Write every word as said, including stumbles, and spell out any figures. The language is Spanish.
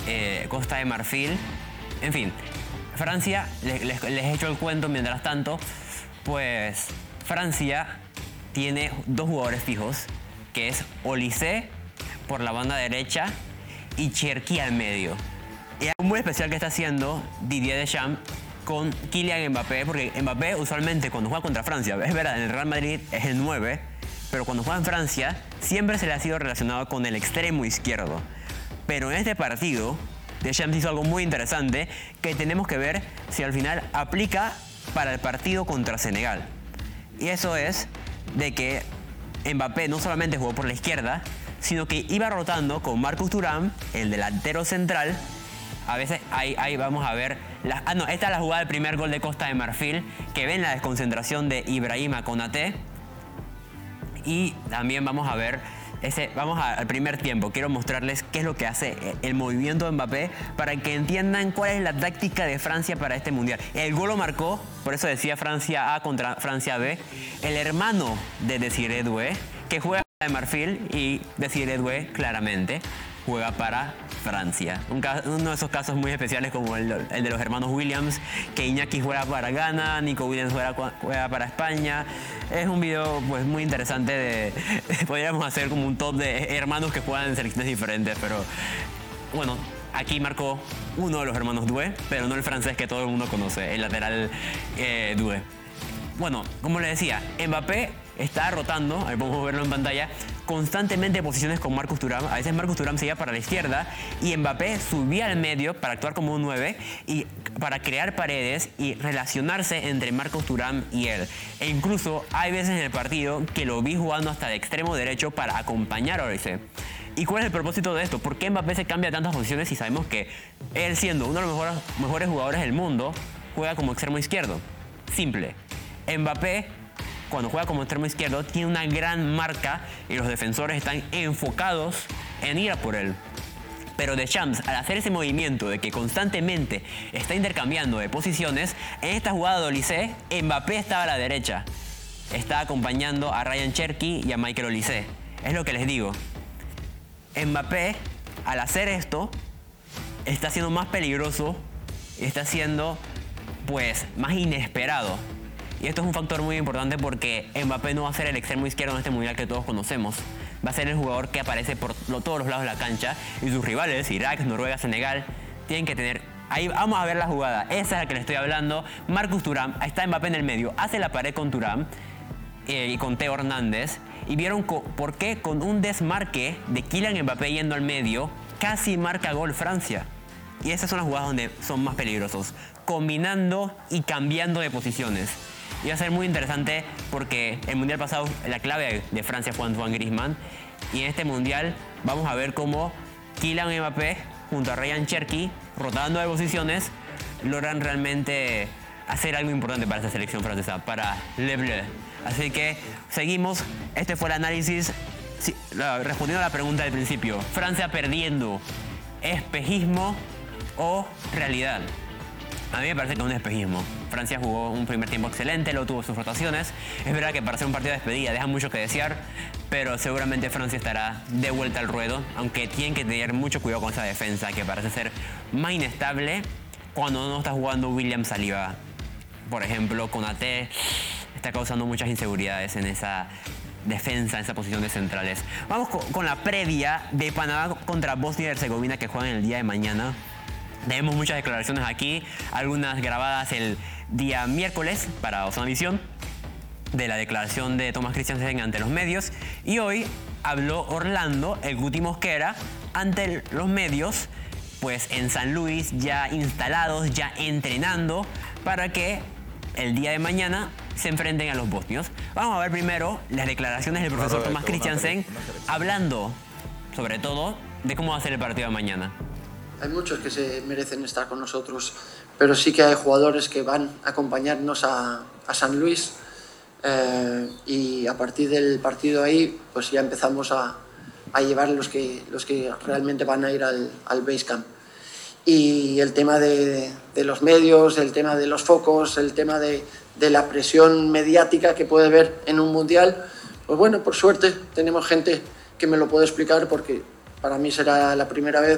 eh, Costa de Marfil. En fin, Francia, les, les, les he hecho el cuento mientras tanto, pues Francia tiene dos jugadores fijos, que es Olise por la banda derecha y Cherki al medio. Y algo muy especial que está haciendo Didier Deschamps con Kylian Mbappé, porque Mbappé usualmente cuando juega contra Francia, es verdad, en el Real Madrid es el nueve, pero cuando juega en Francia siempre se le ha sido relacionado con el extremo izquierdo. Pero en este partido Deschamps hizo algo muy interesante que tenemos que ver si al final aplica para el partido contra Senegal. Y eso es de que Mbappé no solamente jugó por la izquierda, sino que iba rotando con Marcus Thuram, el delantero central. A veces ahí, ahí vamos a ver... La, ah, no, esta es la jugada del primer gol de Costa de Marfil, que ven la desconcentración de Ibrahima Konaté. Y también vamos a ver... Ese, vamos a, al primer tiempo. Quiero mostrarles qué es lo que hace el movimiento de Mbappé para que entiendan cuál es la táctica de Francia para este mundial. El gol lo marcó, por eso decía Francia A contra Francia B, el hermano de Désiré Doué, que juega de Marfil, y Désiré Doué claramente juega para Francia. Un caso, uno de esos casos muy especiales como el, el de los hermanos Williams, que Iñaki juega para Ghana, Nico Williams juega, juega para España. Es un video pues muy interesante de, podríamos hacer como un top de hermanos que juegan en selecciones diferentes, pero bueno, aquí marcó uno de los hermanos Doué, pero no el francés que todo el mundo conoce, el lateral eh, Doué. Bueno, como les decía, Mbappé está rotando, ahí podemos verlo en pantalla, constantemente posiciones con Marcus Thuram. A veces Marcus Thuram se iba para la izquierda y Mbappé subía al medio para actuar como un nueve y para crear paredes y relacionarse entre Marcus Thuram y él. E incluso hay veces en el partido que lo vi jugando hasta de extremo derecho para acompañar a Olise. ¿Y cuál es el propósito de esto? ¿Por qué Mbappé se cambia tantas posiciones si sabemos que él, siendo uno de los mejores, mejores jugadores del mundo, juega como extremo izquierdo? Simple. Mbappé, cuando juega como extremo izquierdo, tiene una gran marca y los defensores están enfocados en ir a por él. Pero Deschamps, al hacer ese movimiento de que constantemente está intercambiando de posiciones, en esta jugada de Olise, Mbappé estaba a la derecha. Está acompañando a Ryan Cherki y a Michael Olise. Es lo que les digo. Mbappé, al hacer esto, está siendo más peligroso y está siendo, pues, más inesperado. Y esto es un factor muy importante porque Mbappé no va a ser el extremo izquierdo en este mundial que todos conocemos. Va a ser el jugador que aparece por lo, todos los lados de la cancha y sus rivales, Irak, Noruega, Senegal, tienen que tener... Ahí vamos a ver la jugada, esa es la que le estoy hablando. Marcus Thuram, ahí está Mbappé en el medio, hace la pared con Thuram eh, y con Theo Hernández. Y vieron por qué con un desmarque de Kylian Mbappé yendo al medio, casi marca gol Francia. Y esas son las jugadas donde son más peligrosos, combinando y cambiando de posiciones. Y va a ser muy interesante porque el mundial pasado la clave de Francia fue Antoine Griezmann. Y en este mundial vamos a ver cómo Kylian Mbappé junto a Ryan Cherki, rotando de posiciones, logran realmente hacer algo importante para esta selección francesa, para Le Bleu. Así que seguimos. Este fue el análisis. Sí, respondiendo a la pregunta del principio, Francia perdiendo, ¿espejismo o realidad? A mí me parece que es un espejismo. Francia jugó un primer tiempo excelente, luego tuvo sus rotaciones. Es verdad que para ser un partido de despedida deja mucho que desear, pero seguramente Francia estará de vuelta al ruedo, aunque tienen que tener mucho cuidado con esa defensa que parece ser más inestable cuando no está jugando William Saliba. Por ejemplo, Konaté está causando muchas inseguridades en esa defensa, en esa posición de centrales. Vamos con, con la previa de Panamá contra Bosnia y Herzegovina que juegan el día de mañana. Tenemos muchas declaraciones aquí, algunas grabadas el día miércoles para Osonavisión, de la declaración de Thomas Christiansen ante los medios. Y hoy habló Orlando, el Guti Mosquera, ante los medios, pues en San Luis, ya instalados, ya entrenando, para que el día de mañana se enfrenten a los bosnios. Vamos a ver primero las declaraciones del profesor Thomas Christiansen, hablando sobre todo de cómo va a ser el partido de mañana. Hay muchos que se merecen estar con nosotros, pero sí que hay jugadores que van a acompañarnos a, a San Luis eh, y a partir del partido ahí pues ya empezamos a, a llevar los que, los que realmente van a ir al, al base camp. Y el tema de, de los medios, el tema de los focos, el tema de, de la presión mediática que puede haber en un mundial, pues bueno, por suerte tenemos gente que me lo puede explicar porque para mí será la primera vez.